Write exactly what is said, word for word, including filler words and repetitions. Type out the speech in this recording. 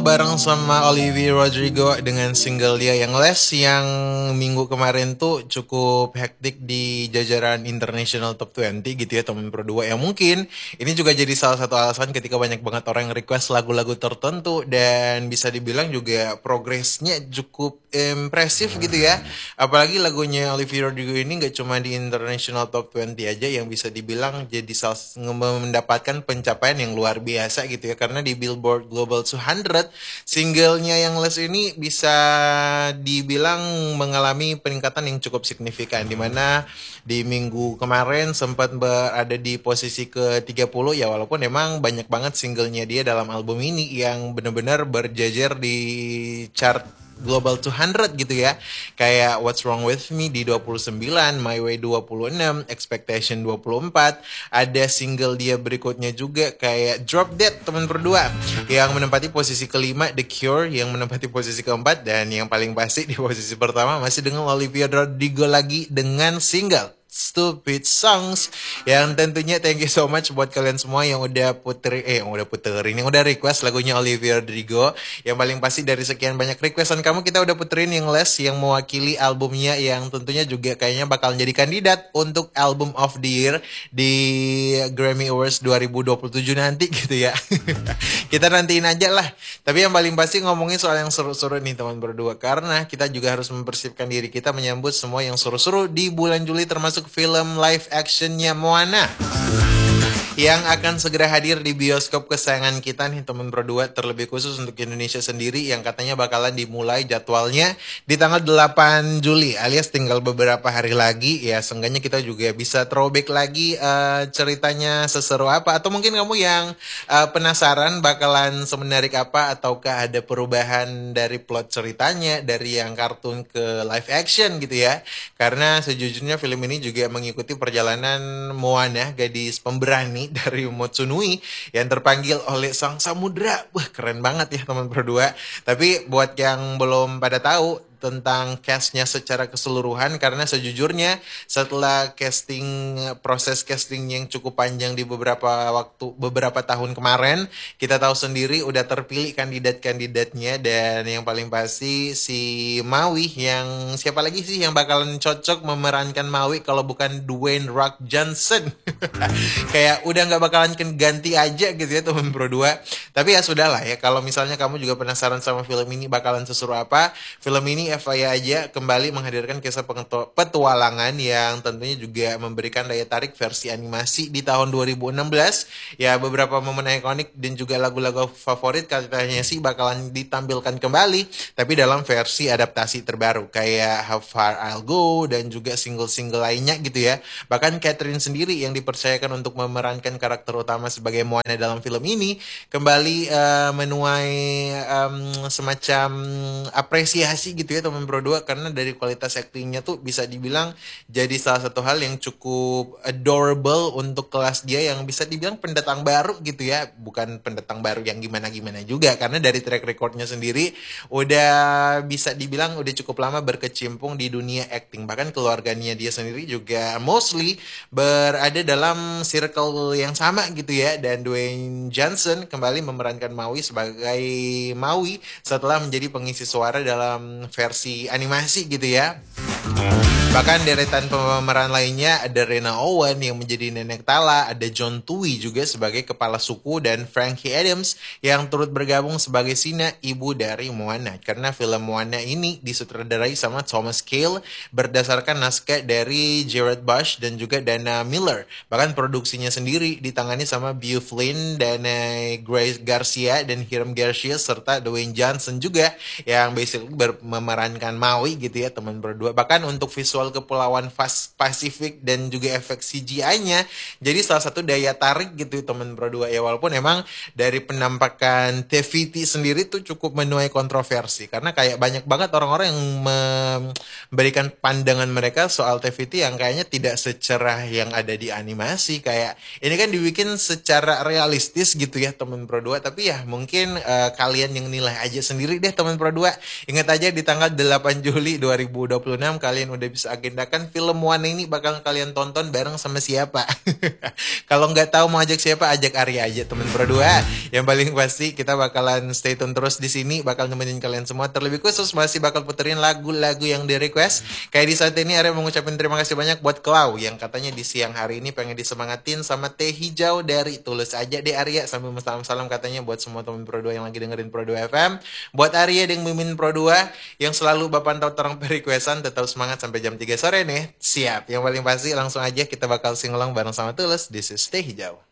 bareng sama Olivia Rodrigo dengan single dia yang Less yang minggu kemarin tuh cukup hektik di jajaran International Top dua puluh gitu ya teman berdua. Yang mungkin ini juga jadi salah satu alasan ketika banyak banget orang yang request lagu-lagu tertentu dan bisa dibilang juga progresnya cukup impresif gitu ya. Apalagi lagunya Olivia Rodrigo ini gak cuma di International Top dua puluh aja yang bisa dibilang jadi salah, mendapatkan pencapaian yang luar biasa gitu ya. Karena di Billboard Global dua ratus singlenya yang Less ini bisa dibilang mengalami peningkatan yang cukup signifikan, dimana di minggu kemarin sempat berada di posisi ke tiga puluh ya, walaupun emang banyak banget singlenya dia dalam album ini yang benar-benar berjejer di chart Global dua ratus gitu ya. Kayak What's Wrong With Me di dua puluh sembilan, My Way dua puluh enam, Expectation dua puluh empat. Ada single dia berikutnya juga kayak Drop Dead teman berdua yang menempati posisi kelima, The Cure yang menempati posisi keempat, dan yang paling pasti di posisi pertama masih dengan Olivia Rodrigo lagi dengan single Stupid Songs, yang tentunya thank you so much buat kalian semua yang udah puter eh yang udah puterin, yang udah request lagunya Olivia Rodrigo. Yang paling pasti dari sekian banyak requestan kamu, kita udah puterin yang Less yang mewakili albumnya, yang tentunya juga kayaknya bakal jadi kandidat untuk Album of the Year di Grammy Awards dua ribu dua puluh tujuh nanti gitu ya. Kita nantiin aja lah. Tapi yang paling pasti ngomongin soal yang seru-seru nih teman berdua, karena kita juga harus mempersiapkan diri kita menyambut semua yang seru-seru di bulan Juli, termasuk film live actionnya Moana yang akan segera hadir di bioskop kesayangan kita nih teman berdua. Terlebih khusus untuk Indonesia sendiri yang katanya bakalan dimulai jadwalnya di tanggal delapan Juli, alias tinggal beberapa hari lagi ya. Seenggaknya kita juga bisa throwback lagi uh, ceritanya seseru apa, atau mungkin kamu yang uh, penasaran bakalan semenarik apa, ataukah ada perubahan dari plot ceritanya dari yang kartun ke live action gitu ya. Karena sejujurnya film ini juga mengikuti perjalanan Moana, gadis pemberani dari Motsunui yang terpanggil oleh sang samudra. Wah, keren banget ya teman berdua. Tapi buat yang belum pada tahu tentang castnya secara keseluruhan, karena sejujurnya setelah casting, proses casting yang cukup panjang di beberapa waktu, beberapa tahun kemarin, kita tahu sendiri udah terpilih kandidat-kandidatnya, dan yang paling pasti si Maui, yang siapa lagi sih yang bakalan cocok memerankan Maui kalau bukan Dwayne Rock Johnson. Kayak udah nggak bakalan ganti aja gitu ya teman berdua. Tapi ya sudahlah ya, kalau misalnya kamu juga penasaran sama film ini bakalan seseru apa, film ini F Y I aja kembali menghadirkan kisah petualangan yang tentunya juga memberikan daya tarik versi animasi di tahun dua ribu enam belas. Ya, beberapa momen ikonik dan juga lagu-lagu favorit katanya sih bakalan ditampilkan kembali, tapi dalam versi adaptasi terbaru kayak How Far I'll Go dan juga single-single lainnya gitu ya. Bahkan Catherine sendiri yang dipercayakan untuk memerankan karakter utama sebagai Moana dalam film ini kembali uh, menuai um, semacam apresiasi gitu ya teman berdua, karena dari kualitas aktingnya tuh bisa dibilang jadi salah satu hal yang cukup adorable untuk kelas dia, yang bisa dibilang pendatang baru gitu ya. Bukan pendatang baru yang gimana-gimana juga, karena dari track recordnya sendiri udah bisa dibilang udah cukup lama berkecimpung di dunia acting. Bahkan keluarganya dia sendiri juga mostly berada dalam circle yang sama gitu ya. Dan Dwayne Johnson kembali memerankan Maui sebagai Maui setelah menjadi pengisi suara dalam versi animasi gitu ya. Bahkan deretan pemeran lainnya ada Rena Owen yang menjadi Nenek Tala, ada John Tui juga sebagai kepala suku, dan Frankie Adams yang turut bergabung sebagai Sina, ibu dari Moana. Karena film Moana ini disutradarai sama Thomas Kail berdasarkan naskah dari Gerard Bush dan juga Dana Miller. Bahkan produksinya sendiri ditangani sama Beau Flynn, Dana Grace Garcia, dan Hiram Garcia, serta Dwayne Johnson juga yang basically memerankan Maui gitu ya teman berdua. Bahkan untuk visual kepulauan Pasifik dan juga efek C G I-nya jadi salah satu daya tarik gitu teman berdua ya. Walaupun emang dari penampakan T V T sendiri tuh cukup menuai kontroversi, karena kayak banyak banget orang-orang yang memberikan pandangan mereka soal T V T yang kayaknya tidak secerah yang ada di animasi. Kayak ini kan dibikin secara realistis gitu ya teman berdua, tapi ya mungkin uh, kalian yang nilai aja sendiri deh teman berdua. Ingat aja di tanggal delapan Juli dua ribu dua puluh enam kalian udah bisa agendakan film One ini bakal kalian tonton bareng sama siapa. Kalau nggak tahu mau ajak siapa, ajak Arya aja temen Pro dua. Yang paling pasti kita bakalan stay tune terus di sini, bakal nemenin kalian semua. Terlebih khusus masih bakal puterin lagu-lagu yang di request. Kayak di saat ini Arya mengucapkan terima kasih banyak buat Klau yang katanya di siang hari ini pengen disemangatin sama teh hijau dari Tulus aja deh Arya, sambil salam-salam katanya buat semua temen Pro dua yang lagi dengerin Pro dua F M. Buat Arya dan Mimin Pro dua yang selalu bapak pantau terang requestan, tetap semangat sampai jam tiga sore nih. Siap. Yang paling pasti langsung aja kita bakal singelong bareng sama Tulus. This is Teh Hijau.